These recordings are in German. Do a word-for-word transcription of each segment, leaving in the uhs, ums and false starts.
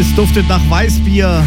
es duftet nach Weißbier.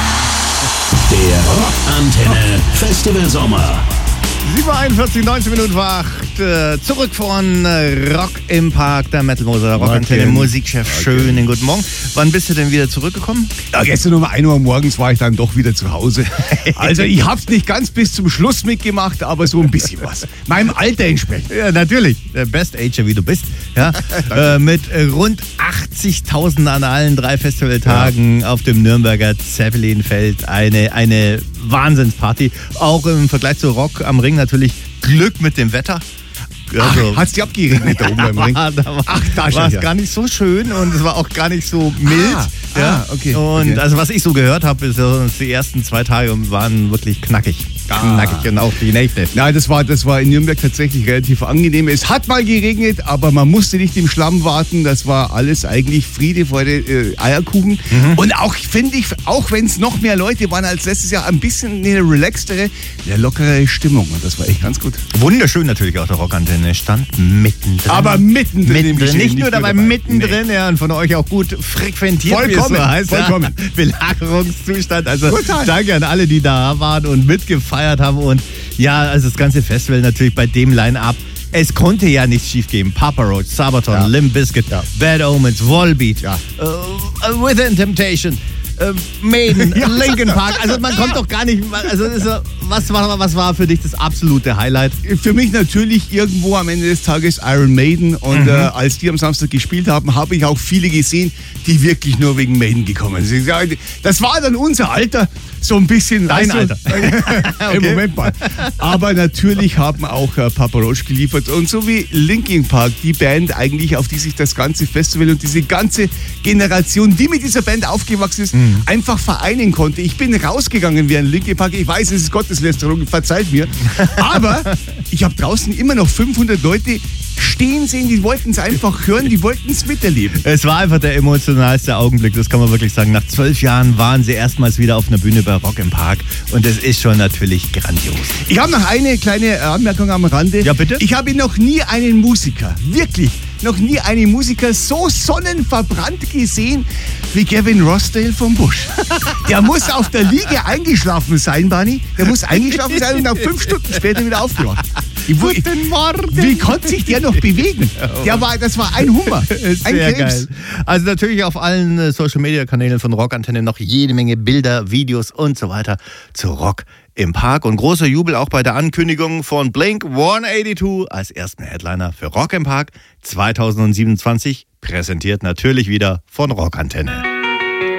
Der Rockantenne Festival Sommer. sieben Uhr einundvierzig, neunzehn Minuten vor acht. Äh, zurück von äh, Rock im Park, der Metal Moser, der Rockantenne Okay. Musikchef. Okay. Schönen guten Morgen. Wann bist du denn wieder zurückgekommen? Ja, gestern um ein Uhr morgens war ich dann doch wieder zu Hause. Also ich hab's nicht ganz bis zum Schluss mitgemacht, aber so ein bisschen was. Meinem Alter entsprechend. Ja, natürlich. Der Best Ager, wie du bist. Ja, äh, mit äh, rund achtzigtausend an allen drei Festivaltagen auf dem Nürnberger Zeppelinfeld. Eine, eine Wahnsinnsparty. Auch im Vergleich zu Rock am Ring natürlich Glück mit dem Wetter. Also, Ach, hat's die abgeregnet da oben beim Ring? da war, Ach, da war es ja. gar nicht so schön und es war auch gar nicht so mild. Ah, ja. ah, okay, Und okay. also was ich so gehört habe, ist, äh, die ersten zwei Tage waren wirklich knackig. Ah. Knackig und auch die Nächte. Nein, das war, das war in Nürnberg tatsächlich relativ angenehm. Es hat mal geregnet, aber man musste nicht im Schlamm warten. Das war alles eigentlich Friede, Freude, äh, Eierkuchen. Mhm. Und auch, finde ich, auch wenn es noch mehr Leute waren als letztes Jahr, ein bisschen eine relaxtere, eine lockere Stimmung. Und das war echt ganz gut. Wunderschön natürlich auch der Rockantenne. Stand mittendrin. Aber mittendrin im mittendrin. Geschehen, Nicht nicht nur nur dabei, dabei. mittendrin. Ja, und von euch auch gut frequentiert, Vollkommen, wie es so heißt. vollkommen. Ja. Belagerungszustand. Also Total. danke an alle, die da waren und mitgefeiert haben. Und ja, also das ganze Festival natürlich bei dem Line-Up. Es konnte ja nichts schief gehen. Papa Roach, Sabaton, Ja. Limp Bizkit, Ja. Bad Omens, Volbeat, Ja. äh, Within Temptation, äh, Maiden, Linkin Park. Also man kommt doch gar nicht. Also das ist so, was, war, was war für dich das absolute Highlight? Für mich natürlich irgendwo am Ende des Tages Iron Maiden. Und Mhm. äh, als die am Samstag gespielt haben, habe ich auch viele gesehen, die wirklich nur wegen Maiden gekommen sind. Das war dann unser Alter, so ein bisschen. Dein weißt du, Alter. Im Moment mal. Aber natürlich haben auch äh, Papa Roach geliefert. Und so wie Linkin Park, die Band eigentlich, auf die sich das ganze Festival und diese ganze Generation, die mit dieser Band aufgewachsen ist, Mhm. einfach vereinen konnte. Ich bin rausgegangen wie ein Linkin Park. Ich weiß, es ist Gotteslästerung, verzeiht mir. Aber ich habe draußen immer noch fünfhundert Leute stehen sehen, die wollten es einfach hören, die wollten es miterleben. Es war einfach der emotionalste Augenblick, das kann man wirklich sagen. Nach zwölf Jahren waren sie erstmals wieder auf einer Bühne bei Rock im Park und es ist schon natürlich grandios. Ich habe noch eine kleine Anmerkung am Rande. Ja, bitte? Ich habe noch nie einen Musiker, wirklich, noch nie einen Musiker so sonnenverbrannt gesehen wie Gavin Rossdale vom Busch. Der muss auf der Liege eingeschlafen sein, Barney. Der muss eingeschlafen sein und nach fünf Stunden später wieder aufgewacht. Ich, ich, Guten Morgen. wie konnte sich der noch bewegen? Der war, das war ein Hummer, ein Sehr Krebs. geil. Also natürlich auf allen äh, Social-Media-Kanälen von Rockantenne noch jede Menge Bilder, Videos und so weiter zu Rock im Park. Und großer Jubel auch bei der Ankündigung von Blink hundertzweiundachtzig als ersten Headliner für Rock im Park zweitausendsiebenundzwanzig, präsentiert natürlich wieder von Rockantenne.